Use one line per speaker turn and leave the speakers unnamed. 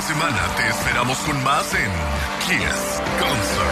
semana te esperamos con más en Kiss Concert.